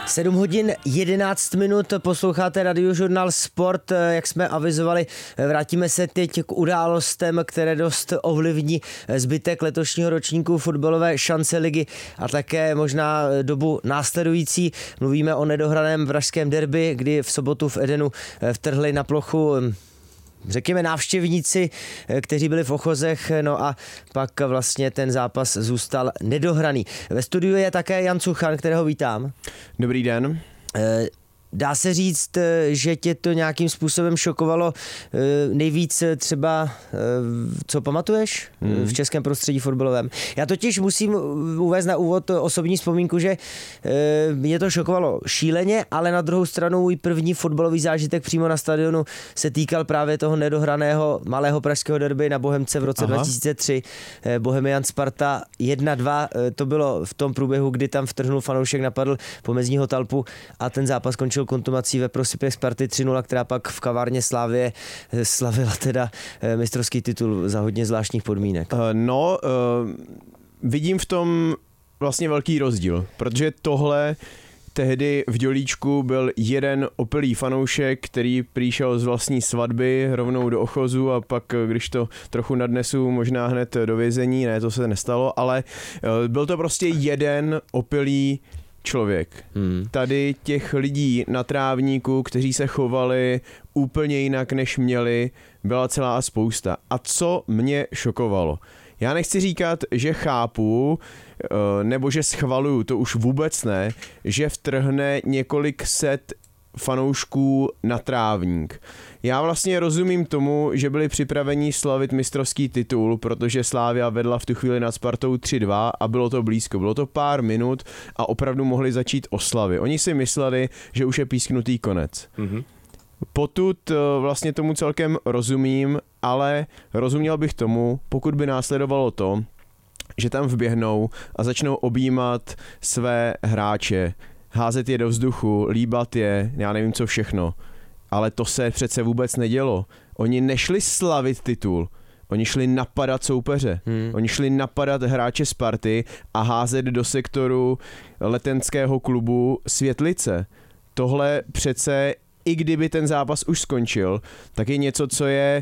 7 hodin 11 minut, posloucháte Radiožurnál Sport, jak jsme avizovali, vrátíme se teď k událostem, které dost ovlivní zbytek letošního ročníku fotbalové šance ligy a také možná dobu následující. Mluvíme o nedohraném pražském derby, kdy v sobotu v Edenu vtrhli na plochu řekněme návštěvníci, kteří byli v ochozech, no a pak vlastně ten zápas zůstal nedohraný. Ve studiu je také Jan Cuchan, kterého vítám. Dobrý den. Dá se říct, že tě to nějakým způsobem šokovalo nejvíc třeba, co pamatuješ v českém prostředí fotbalovém? Já totiž musím uvést na úvod osobní vzpomínku, že mě to šokovalo šíleně, ale na druhou stranu můj první fotbalový zážitek přímo na stadionu se týkal právě toho nedohraného malého pražského derby na Bohemce v roce 2003. Bohemian Sparta 1-2, to bylo v tom průběhu, kdy tam vtrhnul fanoušek, napadl pomezního talpu a ten zápas končil kontumací ve prospěch Sparty 3-0, která pak v kavárně Slavie slavila teda mistrovský titul za hodně zvláštních podmínek. Vidím v tom vlastně velký rozdíl, protože tohle tehdy v Dělíčku byl jeden opilý fanoušek, který přišel z vlastní svatby rovnou do ochozu a pak, když to trochu nadnesu, možná hned do vězení, ne, to se nestalo, ale byl to prostě jeden opilý člověk. Tady těch lidí na trávníku, kteří se chovali úplně jinak, než měli, byla celá spousta. A co mě šokovalo? Já nechci říkat, že chápu, nebo že schvaluju, to už vůbec ne, že vtrhne několik set fanoušků na trávník. Já vlastně rozumím tomu, že byli připraveni slavit mistrovský titul, protože Slavia vedla v tu chvíli nad Spartou 3-2 a bylo to blízko. Bylo to pár minut a opravdu mohli začít oslavy. Oni si mysleli, že už je písknutý konec. Potud vlastně tomu celkem rozumím, ale rozuměl bych tomu, pokud by následovalo to, že tam vběhnou a začnou objímat své hráče, házet je do vzduchu, líbat je, já nevím co všechno. Ale to se přece vůbec nedělo. Oni nešli slavit titul, oni šli napadat soupeře. Oni šli napadat hráče Sparty a házet do sektoru letenského klubu Světlice. Tohle přece, i kdyby ten zápas už skončil, tak je něco, co je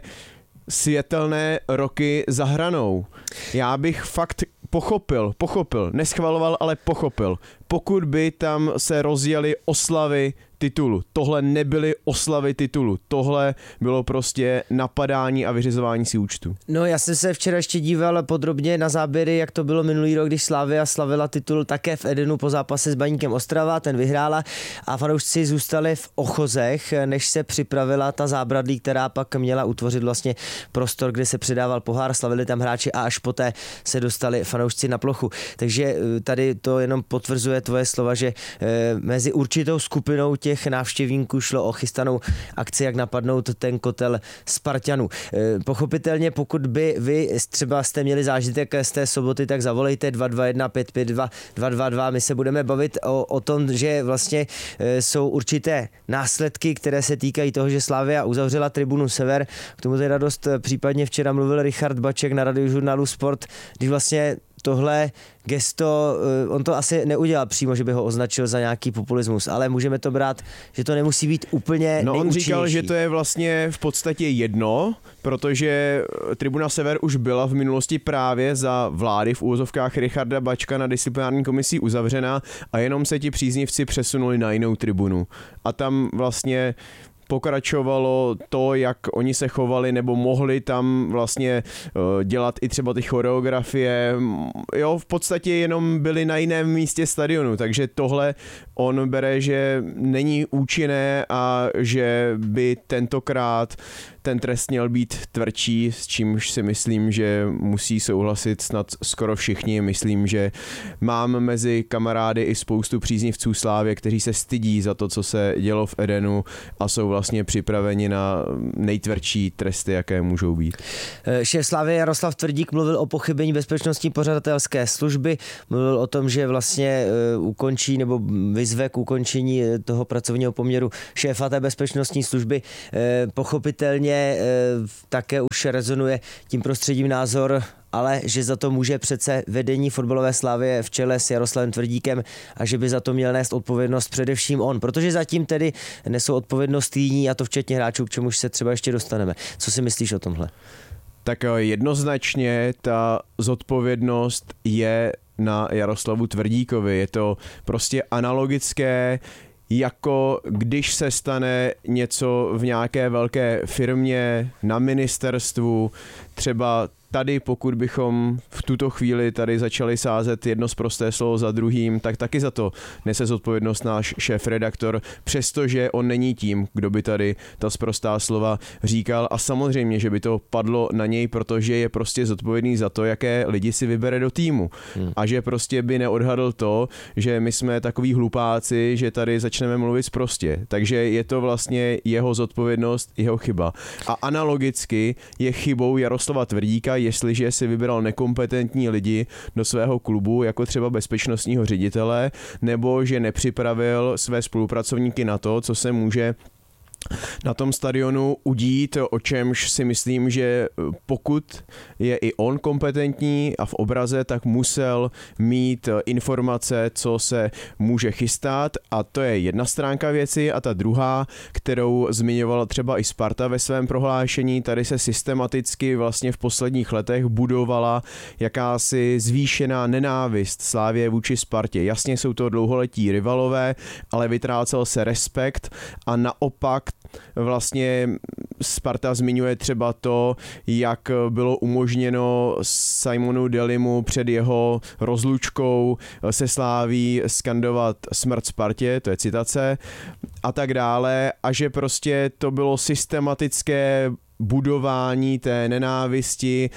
světelné roky za hranou. Já bych fakt pochopil, neschvaloval, ale pochopil. Pokud by tam se rozjeli oslavy titulu. Tohle nebyly oslavy titulu. Tohle bylo prostě napadání a vyřizování si účtu. No, já jsem se včera ještě díval podrobně na záběry, jak to bylo minulý rok, když Slavia slavila titul také v Edenu po zápase s Baníkem Ostrava, ten vyhrála a fanoušci zůstali v ochozech, než se připravila ta zábradlí, která pak měla utvořit vlastně prostor, kde se předával pohár, slavili tam hráči a až poté se dostali fanoušci na plochu. Takže tady to jenom potvrzuje tvoje slova, že mezi určitou skupinou těch návštěvníků šlo o chystanou akci, jak napadnout ten kotel Spartanů. Pochopitelně, pokud by vy třeba jste měli zážitek z té soboty, tak zavolejte 221 552 222. My se budeme bavit o tom, že vlastně jsou určité následky, které se týkají toho, že Slavia uzavřela tribunu Sever. K tomu teda dost případně včera mluvil Richard Baček na Radiožurnálu Sport, když vlastně tohle gesto, on to asi neudělal přímo, že by ho označil za nějaký populismus, ale můžeme to brát, že to nemusí být úplně nejúčinnější. On říkal, že to je vlastně v podstatě jedno, protože tribuna Sever už byla v minulosti právě za vlády v úvozovkách Richarda Bačka na disciplinární komisí uzavřena a jenom se ti příznivci přesunuli na jinou tribunu. A tam vlastně pokračovalo to, jak oni se chovali, nebo mohli tam vlastně dělat i třeba ty choreografie. Jo, v podstatě jenom byli na jiném místě stadionu, takže tohle on bere, že není účinné a že by tentokrát ten trest měl být tvrdší, s čímž si myslím, že musí souhlasit snad skoro všichni. Myslím, že mám mezi kamarády i spoustu příznivců Slávy, kteří se stydí za to, co se dělo v Edenu a jsou vlastně připraveni na nejtvrdší tresty, jaké můžou být. Šéf Slávy Jaroslav Tvrdík mluvil o pochybení bezpečnostní pořadatelské služby, mluvil o tom, že vlastně ukončí nebo vyzve k ukončení toho pracovního poměru šéfa té bezpečnostní služby. Pochopitelně také už rezonuje tím prostředím názor ale že za to může přece vedení fotbalové Slavie v čele s Jaroslavem Tvrdíkem a že by za to měl nést odpovědnost především on, protože zatím tedy nesou odpovědnost jiní, a to včetně hráčů, k čemuž se třeba ještě dostaneme. Co si myslíš o tomhle? Tak jednoznačně ta zodpovědnost je na Jaroslavu Tvrdíkovi. Je to prostě analogické, jako když se stane něco v nějaké velké firmě, na ministerstvu, třeba tady, pokud bychom v tuto chvíli tady začali sázet jedno sprosté slovo za druhým, tak taky za to nese zodpovědnost náš šéf-redaktor, přestože on není tím, kdo by tady ta sprostá slova říkal, a samozřejmě, že by to padlo na něj, protože je prostě zodpovědný za to, jaké lidi si vybere do týmu. A že prostě by neodhadl to, že my jsme takový hlupáci, že tady začneme mluvit sprostě. Takže je to vlastně jeho zodpovědnost, jeho chyba. A analogicky je chybou Jaroslava Tvrdíka, jestliže si vybral nekompetentní lidi do svého klubu, jako třeba bezpečnostního ředitele, nebo že nepřipravil své spolupracovníky na to, co se může na tom stadionu udít, o čemž si myslím, že pokud je i on kompetentní a v obraze, tak musel mít informace, co se může chystat, a to je jedna stránka věci. A ta druhá, kterou zmiňovala třeba i Sparta ve svém prohlášení, tady se systematicky vlastně v posledních letech budovala jakási zvýšená nenávist Slavie vůči Spartě. Jasně jsou to dlouholetí rivalové, ale vytrácel se respekt a naopak vlastně Sparta zmiňuje třeba to, jak bylo umožněno Simonu Delimu před jeho rozlučkou se Slaví skandovat smrt Spartě, to je citace, a tak dále, a že prostě to bylo systematické budování té nenávisti.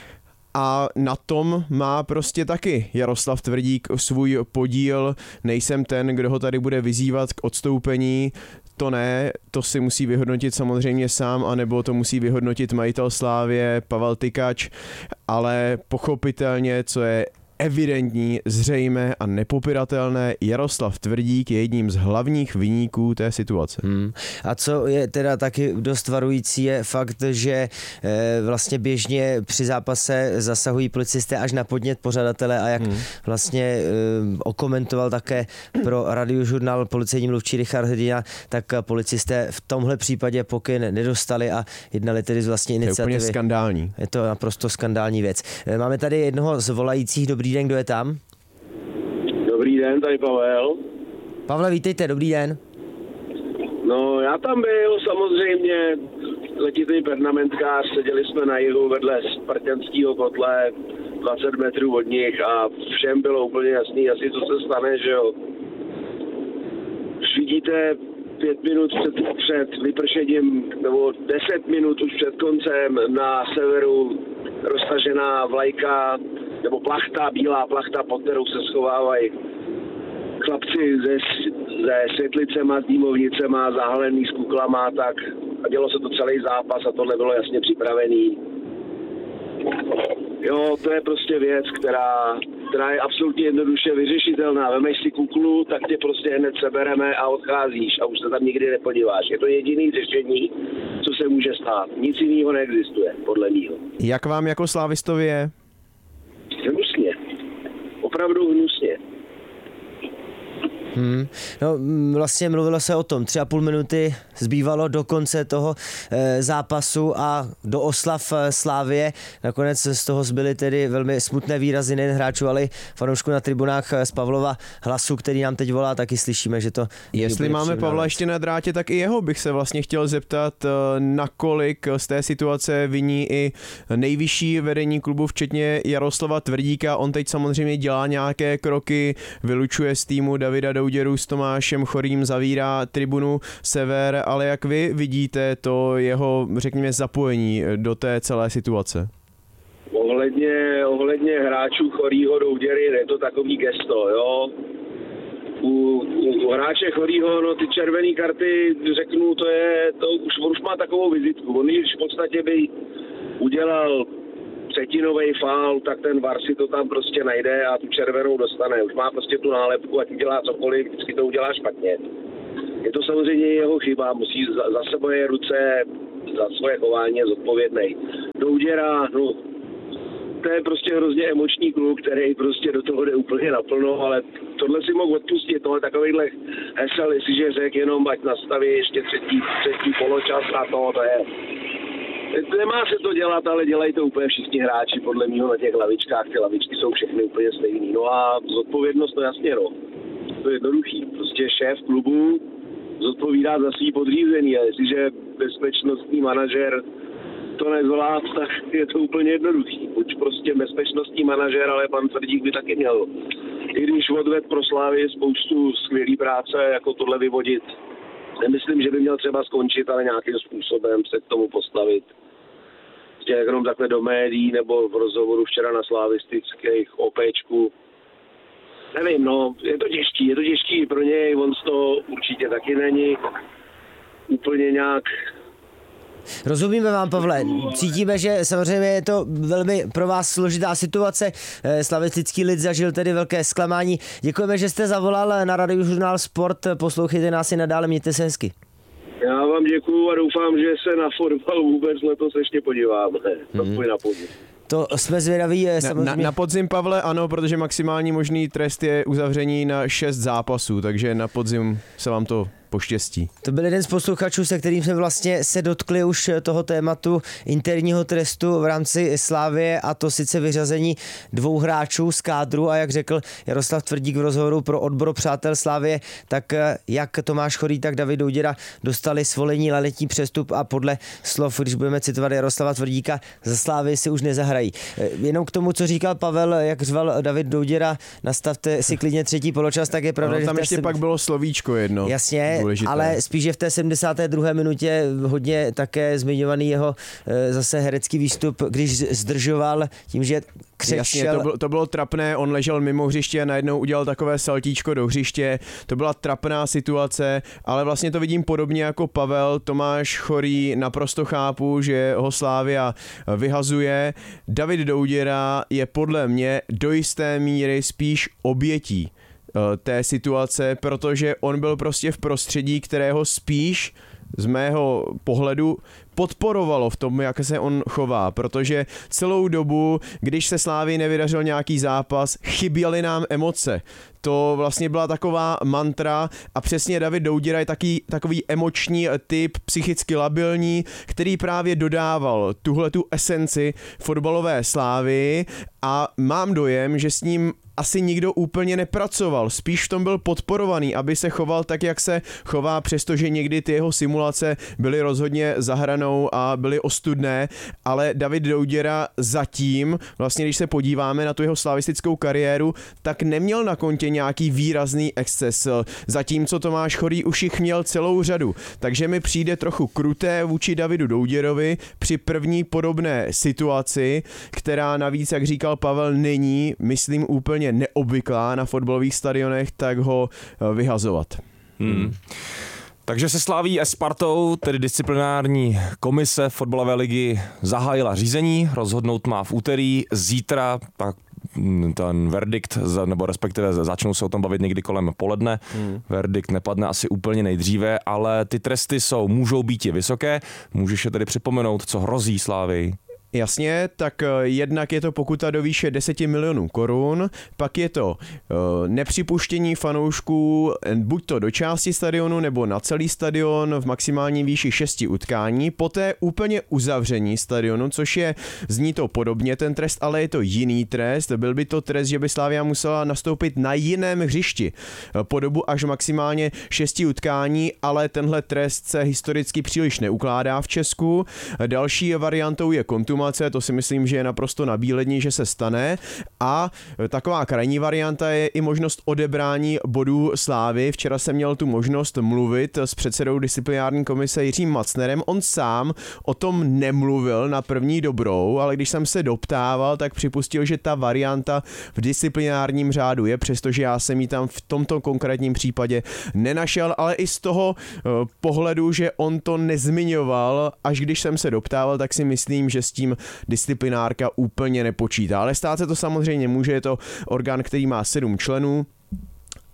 A na tom má prostě taky Jaroslav Tvrdík svůj podíl. Nejsem ten, kdo ho tady bude vyzývat k odstoupení, to ne, to si musí vyhodnotit samozřejmě sám, anebo to musí vyhodnotit majitel Slávie Pavel Tykač, ale pochopitelně, co je evidentní, zřejmé a nepopiratelné, Jaroslav Tvrdík je jedním z hlavních viníků té situace. A co je teda taky dost varující, je fakt, že vlastně běžně při zápase zasahují policisté až na podnět pořadatele, a jak vlastně okomentoval také pro Radiožurnál policejní mluvčí Richard Hrdina, tak policisté v tomhle případě pokyn nedostali a jednali tedy z vlastní iniciativy. To je úplně skandální. Je to naprosto skandální věc. Máme tady jednoho z volajících. Dobrý den, kdo je tam? Dobrý den, tady Pavel. Pavle, vítejte, dobrý den. No, já tam byl samozřejmě, letitý pernamentkář, seděli jsme na jihu vedle spartanského kotle, 20 metrů od nich, a všem bylo úplně jasný asi, co se stane, že jo. Už vidíte 5 minut před vypršením, nebo 10 minut už před koncem na severu roztažená vlajka, nebo plachta, bílá plachta, pod kterou se schovávají chlapci se světlicema, s dýmovnicema, zahalený s kuklama, tak a dělo se to celý zápas a tohle bylo jasně připravený. Jo, to je prostě věc, která je absolutně jednoduše vyřešitelná. Vemeš si kuklu, tak tě prostě hned sebereme a odcházíš a už se tam nikdy nepodíváš. Je to jediný řešení, co se může stát. Nic jiného neexistuje, podle mýho. Jak vám jako slávistovi je? Hnusně. Opravdu hnusně. No, vlastně mluvilo se o tom, 3,5 minuty zbývalo do konce toho zápasu a do oslav Slávie. Nakonec z toho zbyly tedy velmi smutné výrazy nejen hráčů, ale i fanoušků na tribunách. Z Pavlova hlasu, který nám teď volá, taky slyšíme, že to... Jestli máme Pavla ještě na drátě, tak i jeho bych se vlastně chtěl zeptat, nakolik z té situace viní i nejvyšší vedení klubu, včetně Jaroslava Tvrdíka. On teď samozřejmě dělá nějaké kroky, vylučuje z týmu Davida Douděru s Tomášem Chorým, zavírá tribunu Sever, ale jak vy vidíte to jeho, řekněme, zapojení do té celé situace? Ohledně hráčů Chorýho, Douděry, je to takový gesto, jo. U hráče Chorýho, no ty červené karty, řeknu, on už má takovou vizitku. On když v podstatě by udělal třetinovej faul, tak ten VAR si to tam prostě najde a tu červenou dostane. Už má prostě tu nálepku, ať udělá cokoliv, vždycky to udělá špatně. Je to samozřejmě jeho chyba, musí za svoje ruce, za svoje chování zodpovědnej. Douděra, no, to je prostě hrozně emoční kluk, který prostě do toho jde úplně naplno, ale tohle si mohl odpustit, tohle takovýhle hesel, jestliže řekl jenom, ať nastaví ještě třetí poločas na to je... Nemá se to dělat, ale dělají to úplně všichni hráči, podle mého na těch lavičkách, ty lavičky jsou všechny úplně stejný. No a zodpovědnost, to jasně, no. To je jednoduchý, prostě šéf klubu zodpovídá za svý podřízený, a jestliže bezpečnostní manažer to nezvládl, tak je to úplně jednoduchý. Buď prostě bezpečnostní manažer, ale pan Tvrdík by taky měl. I když odved pro Slávy spoustu skvělý práce, jako tohle vyvodit. Nemyslím, že by měl třeba skončit, ale nějakým způsobem se k tomu postavit. Prostě jenom takhle do médií nebo v rozhovoru včera na slavistických OPčku. Nevím, no, je to těžký pro něj, on z toho určitě taky není úplně nějak. Rozumíme vám, Pavle. Cítíme, že samozřejmě je to velmi pro vás složitá situace. Slavistický lid zažil tedy velké zklamání. Děkujeme, že jste zavolal na Radiožurnál Sport. Poslouchejte nás i nadále, mějte se hezky. Já vám děkuju a doufám, že se na fotbal vůbec letos ještě podíváme. Na podzim. To jsme zvědaví. Na podzim, Pavle, ano, protože maximální možný trest je uzavření na 6 zápasů, takže na podzim se vám to poštěstí. To byl jeden z posluchačů, se kterým jsme vlastně se dotkli už toho tématu interního trestu v rámci Slávie, a to sice vyřazení 2 hráčů z kádru, a jak řekl Jaroslav Tvrdík v rozhovoru pro odbor Přátel Slávie, tak jak Tomáš Chorý, tak David Douděra dostali svolení na letní přestup a podle slov, když budeme citovat Jaroslava Tvrdíka, za Slávii si už nezahrají. Jenom k tomu, co říkal Pavel, jak řval David Douděra, nastavte si klidně třetí poločas, tak je pravda, že tam ještě pak bylo slovíčko jedno. Jasně, důležité. Ale spíš je v té 72. minutě hodně také zmiňovaný jeho zase herecký výstup, když zdržoval tím, že křečel. Jasně, to bylo trapné, on ležel mimo hřiště a najednou udělal takové saltíčko do hřiště. To byla trapná situace, ale vlastně to vidím podobně jako Pavel. Tomáš Chorý, naprosto chápu, že ho Slávia vyhazuje. David Douděra je podle mě do jisté míry spíš obětí té situace, protože on byl prostě v prostředí, kterého spíš z mého pohledu podporovalo v tom, jak se on chová, protože celou dobu, když se Slávii nevydařil nějaký zápas, chyběly nám emoce. To vlastně byla taková mantra a přesně David Douděra je takový emoční typ, psychicky labilní, který právě dodával tuhletu esenci fotbalové Slávii a mám dojem, že s ním asi nikdo úplně nepracoval, spíš v tom byl podporovaný, aby se choval tak, jak se chová, přestože někdy ty jeho simulace byly rozhodně za hranou a byly ostudné, ale David Douděra zatím, vlastně když se podíváme na tu jeho slavistickou kariéru, tak neměl na kontě nějaký výrazný exces, zatímco Tomáš Chorý už jich měl celou řadu, takže mi přijde trochu kruté vůči Davidu Douděrovi při první podobné situaci, která navíc, jak říkal Pavel, není, myslím, úplně neobvyklá na fotbalových stadionech, tak ho vyhazovat. Takže se Slaví a Spartou, tedy disciplinární komise fotbalové ligy, zahájila řízení, rozhodnout má v úterý, zítra pak ten verdikt, nebo respektive začnou se o tom bavit někdy kolem poledne. Verdikt nepadne asi úplně nejdříve, ale ty tresty můžou být vysoké. Můžeš je tedy připomenout, co hrozí Slávii? Jasně, tak jednak je to pokuta do výše 10 milionů korun, pak je to nepřipuštění fanoušků buď to do části stadionu nebo na celý stadion v maximální výši 6 utkání, poté úplně uzavření stadionu, což zní to podobně ten trest, ale je to jiný trest, byl by to trest, že by Slavia musela nastoupit na jiném hřišti po dobu až maximálně 6 utkání, ale tenhle trest se historicky příliš neukládá v Česku. Další variantou je kontumace, to si myslím, že je naprosto nabílední, že se stane, a taková krajní varianta je i možnost odebrání bodů Slávy. Včera jsem měl tu možnost mluvit s předsedou disciplinární komise Jiřím Macnerem, on sám o tom nemluvil na první dobrou, ale když jsem se doptával, tak připustil, že ta varianta v disciplinárním řádu je, přestože já jsem ji tam v tomto konkrétním případě nenašel, ale i z toho pohledu, že on to nezmiňoval, až když jsem se doptával, tak si myslím, že s tím disciplinárka úplně nepočítá. Ale stát se to samozřejmě může, je to orgán, který má 7 členů,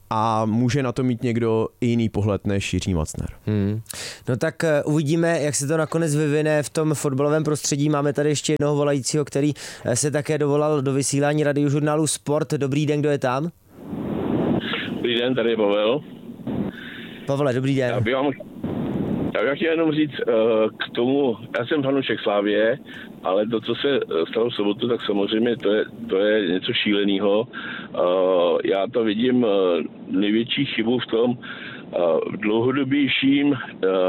a může na to mít někdo jiný pohled než Jiří Macner. No tak uvidíme, jak se to nakonec vyvine v tom fotbalovém prostředí. Máme tady ještě jednoho volajícího, který se také dovolal do vysílání Radiožurnálu Sport. Dobrý den, kdo je tam? Dobrý den, tady je Pavel. Pavle, dobrý den. Já bych chtěl jenom říct k tomu, já jsem fanoušek Slavie, ale to, co se stalo v sobotu, tak samozřejmě to je něco šíleného. Já to vidím největší chybu v tom dlouhodobějším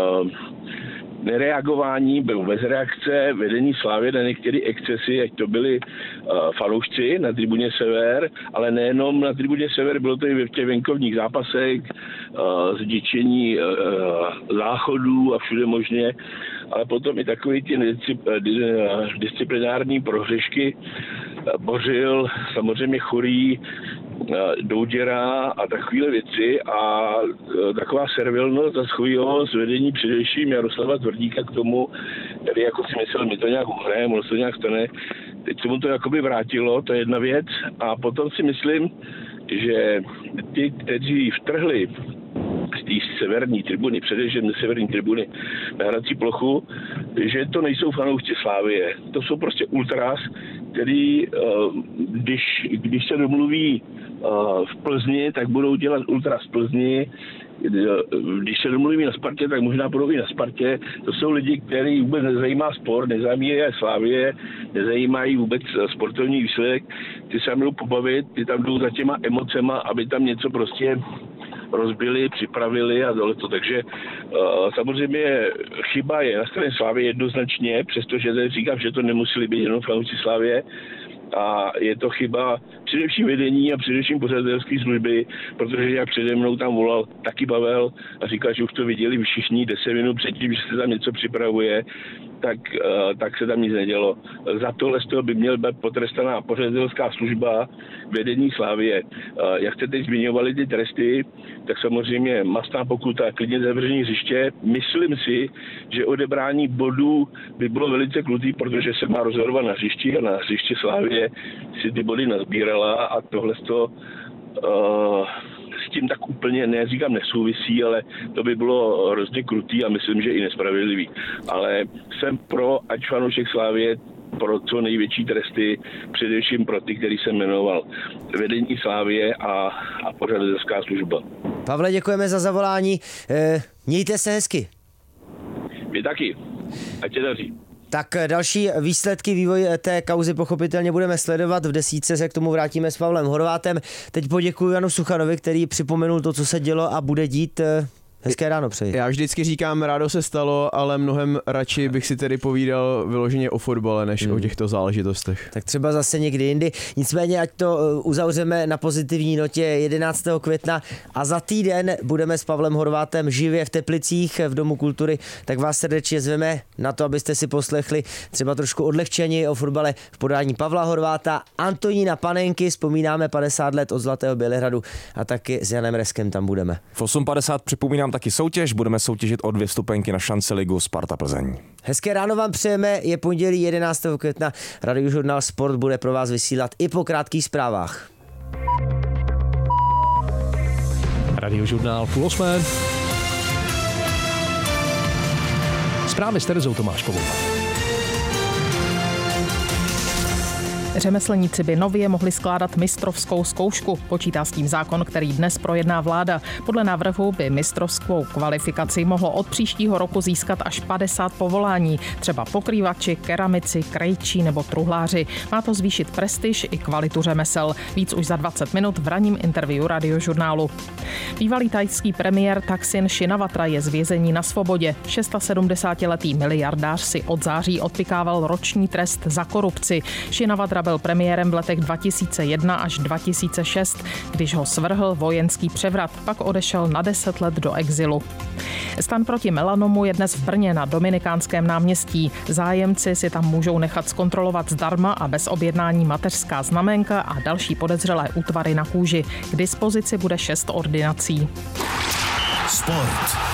nereagování, bez reakce vedení Slavie na některé excesy, ať to byli fanoušci na tribuně Sever, ale nejenom na tribuně Sever, bylo to i v těch venkovních zápasech, zničení záchodů a všude možně, ale potom i takový ty disciplinární prohřešky Bořil, samozřejmě Chorý, Douděra a takovéhle věci a taková servilnost a schovivost vedení především Jaroslava Tvrdíka k tomu, který jako si myslel, mi to nějak uhraje, ono to nějak stane. Teď se mu to jakoby vrátilo, to je jedna věc a potom si myslím, že ty, kteří vtrhli z té severní tribuny, především severní tribuny na hrací plochu, že to nejsou fanoušci Slavie. To jsou prostě ultras, který, když se domluví v Plzni, tak budou dělat ultras v Plzni. Když se domluví na Spartě, tak možná budou i na Spartě. To jsou lidi, který vůbec nezajímá sport, nezajímají Slavie, nezajímají vůbec sportovní výsledek. Ty se jdou pobavit, ty tam jdou za těma emocema, aby tam něco prostě rozbili, připravili a tohleto. Takže samozřejmě chyba je na straně Slavie jednoznačně, přestože říkám, že to nemuseli být jenom fanoušci Slavie. A je to chyba především vedení a především pořadatelské služby, protože jak přede mnou tam volal taky Pavel a říkal, že už to viděli všichni 10 minut předtím, že se tam něco připravuje, tak se tam nic nedělo. Za tohle z toho by měl být potrestaná pořadatelská služba vedení Slavie. Jak jste teď zmiňovali ty tresty, tak samozřejmě mastná pokuta, klidně zavření hřiště. Myslím si, že odebrání bodů by bylo velice krutý, protože se má rozhodovat na hřišti a na hřiště Slavie si ty body nazbírala a tohle z toho s tím tak úplně, neříkám nesouvisí, ale to by bylo hrozně krutý a myslím, že i nespravedlivý. Ale jsem pro, ať fanoušek Slavie, pro co největší tresty, především pro ty, který jsem jmenoval. Vedení Slavie a pořadatelská služba. Pavle, děkujeme za zavolání. Mějte se hezky. Vy taky. Ať se daří. Tak další výsledky vývoj té kauzy pochopitelně budeme sledovat. V 10 se k tomu vrátíme s Pavlem Horvátem. Teď poděkuji Janu Suchanovi, který připomenul to, co se dělo a bude dít. Hezké ráno přeji. Já vždycky říkám, rádo se stalo, ale mnohem radši bych si tedy povídal vyloženě o fotbale, než o těchto záležitostech. Tak třeba zase někdy jindy. Nicméně, ať to uzavřeme na pozitivní notě 11. května a za týden budeme s Pavlem Horvátem živě v Teplicích v Domu kultury, tak vás srdečně zveme na to, abyste si poslechli třeba trošku odlehčení o fotbale v podání Pavla Horváta, Antonína Panenky, vzpomínáme 50 let od Zlatého Bělehradu a taky s Janem Reskem tam budeme. V 8.50 připomínám taky soutěž, budeme soutěžit o 2 vstupenky na šanci ligu Sparta Plzeň. Hezké ráno vám přejeme, je pondělí 11. května, Radiožurnál Sport bude pro vás vysílat i po krátkých zprávách. Radiožurnál 7:30. Zprávy s Terezou Tomáškovou. Řemeslníci by nově mohli skládat mistrovskou zkoušku. Počítá s tím zákon, který dnes projedná vláda. Podle návrhu by mistrovskou kvalifikaci mohlo od příštího roku získat až 50 povolání, třeba pokrývači, keramici, krejčí nebo truhláři. Má to zvýšit prestiž i kvalitu řemesel. Víc už za 20 minut v ranním interview Radiožurnálu. Bývalý thajský premiér Thaksin Shinawatra je z vězení na svobodě. 76letý miliardář si od září odpykával roční trest za korupci. Shinawatra byl premiérem v letech 2001 až 2006, když ho svrhl vojenský převrat, pak odešel na 10 let do exilu. Stan proti melanomu je dnes v Brně na Dominikánském náměstí. Zájemci si tam můžou nechat zkontrolovat zdarma a bez objednání mateřská znaménka a další podezřelé útvary na kůži. K dispozici bude 6 ordinací. Sport.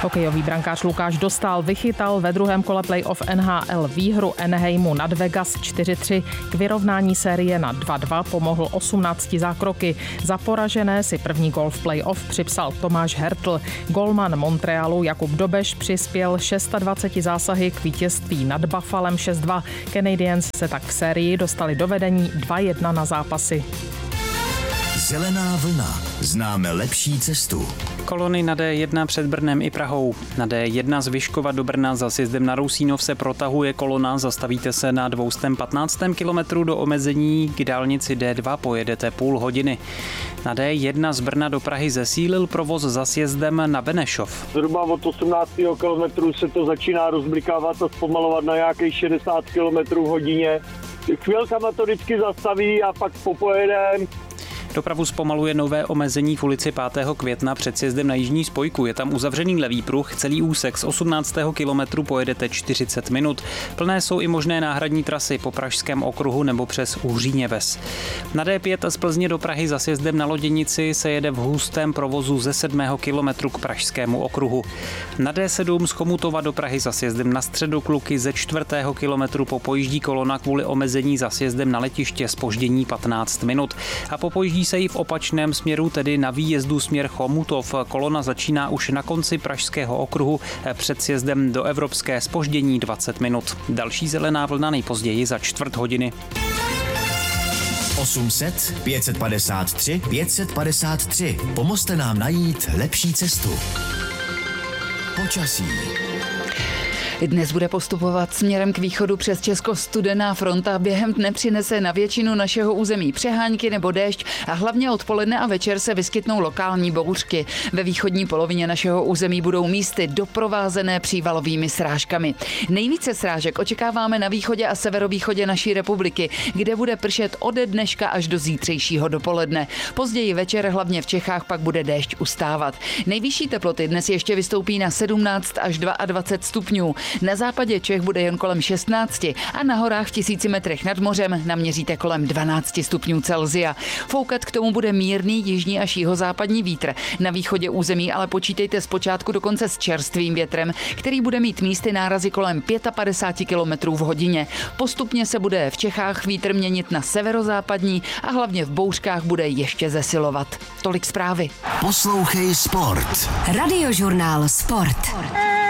Hokejový brankář Lukáš Dostál vychytal ve druhém kole playoff NHL výhru Anaheimu nad Vegas 4-3. K vyrovnání série na 2-2 pomohl 18 zákroky. Za poražené si první gól v playoff připsal Tomáš Hertl. Golman Montrealu Jakub Dobeš přispěl 26 zásahy k vítězství nad Buffalem 6-2. Canadiens se tak v sérii dostali do vedení 2-1 na zápasy. Zelená vlna. Známe lepší cestu. Kolony na D1 před Brnem i Prahou. Na D1 z Vyškova do Brna za sjezdem na Rusínov se protahuje kolona, zastavíte se na 215. kilometru, do omezení k dálnici D2 pojedete půl hodiny. Na D1 z Brna do Prahy zesílil provoz za sjezdem na Benešov. Zhruba od 18. kilometru se to začíná rozblikávat a zpomalovat na nějakých 60 km hodině. Chvilkama to vždycky zastaví a pak popojedem. Dopravu zpomaluje nové omezení v ulici 5. května před sjezdem na jižní spojku. Je tam uzavřený levý pruh, celý úsek z 18. kilometru pojedete 40 minut. Plné jsou i možné náhradní trasy po Pražském okruhu nebo přes Úříněves. Na D5 z Plzně do Prahy za sjezdem na Loděnici se jede v hustém provozu ze 7. kilometru k Pražskému okruhu. Na D7 z Chomutova do Prahy za sjezdem na Středokluky ze 4. kilometru popojíždí kolona kvůli omezení za sjezdem na letiště zpoždění 15 minut. A popojíždí se i v opačném směru, tedy na výjezdu směr Chomutov. Kolona začíná už na konci Pražského okruhu před sjezdem do Evropské, zpoždění 20 minut. Další zelená vlna nejpozději za čtvrt hodiny. 800 553 553. Pomozte nám najít lepší cestu. Počasí. Dnes bude postupovat směrem k východu přes Česko studená fronta. Během dne přinese na většinu našeho území přehánky nebo déšť a hlavně odpoledne a večer se vyskytnou lokální bouřky. Ve východní polovině našeho území budou místy doprovázené přívalovými srážkami. Nejvíce srážek očekáváme na východě a severovýchodě naší republiky, kde bude pršet ode dneška až do zítřejšího dopoledne. Později večer hlavně v Čechách pak bude déšť ustávat. Nejvyšší teploty dnes ještě vystoupí na 17 až 22 stupňů. Na západě Čech bude jen kolem 16 a na horách v 1000 metrech nad mořem naměříte kolem 12 stupňů Celsia. Foukat k tomu bude mírný jižní až jihozápadní vítr. Na východě území ale počítejte zpočátku dokonce s čerstvým větrem, který bude mít místy nárazy kolem 55 km v hodině. Postupně se bude v Čechách vítr měnit na severozápadní a hlavně v bouřkách bude ještě zesilovat. Tolik zprávy. Poslouchej sport. Radiožurnál Sport.